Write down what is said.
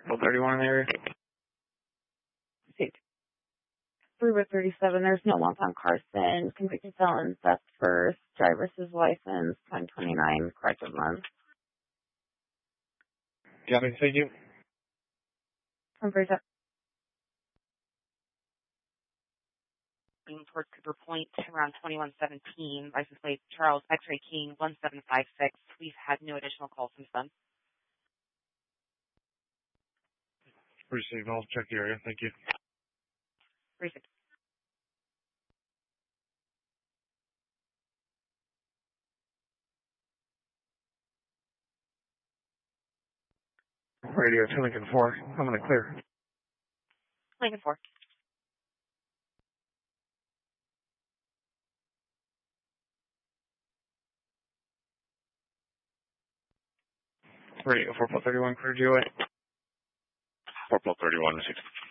31 in the area. State. 3/37, there's no long-time Carson, convicted felon, theft first, driver's license, 1029, corrective month. Got me, thank you. From Bridget. Towards Cooper Point around 2117, license plate Charles X-Ray King 1756. We've had no additional calls since then. Received. I'll check the area. Thank you. Received. Radio to Lincoln 4. I'm going to clear. Lincoln 4. Radio 4 31 clear GOA. 4 31 6.